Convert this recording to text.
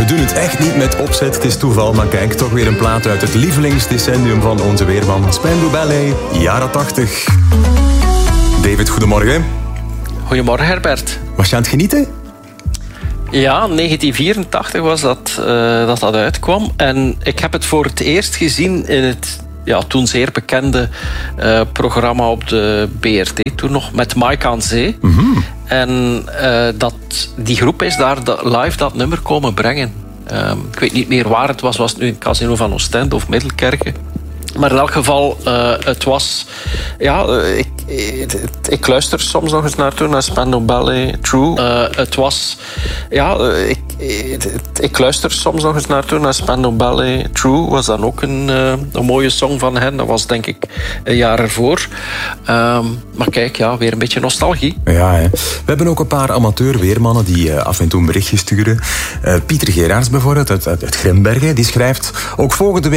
doen het echt niet met opzet, het is toeval. Maar kijk, toch weer een plaat uit het lievelingsdecennium van onze weerman. Spandau Ballet, jaren 80. David, goedemorgen. Goedemorgen, Herbert. Was je aan het genieten? Ja, 1984 was dat uitkwam. En ik heb het voor het eerst gezien in het toen zeer bekende programma op de BRT. Toen nog met Mike aan Zee. Mm-hmm. En die groep is daar live dat nummer komen brengen. Ik weet niet meer waar het was. Was het nu in het Casino van Oostende of Middelkerke? Maar in elk geval, het was... Ja, ik luister soms nog eens naartoe, naar Spandau Ballet, True. Het was... Ja, ik luister soms nog eens naartoe, naar Spandau Ballet, True. Was dan ook een mooie song van hen. Dat was denk ik een jaar ervoor. Maar kijk, ja, weer een beetje nostalgie. Ja, hè. We hebben ook een paar amateur-weermannen die af en toe een berichtje sturen. Pieter Geraerts bijvoorbeeld, uit Grimbergen, die schrijft... Ook volgende week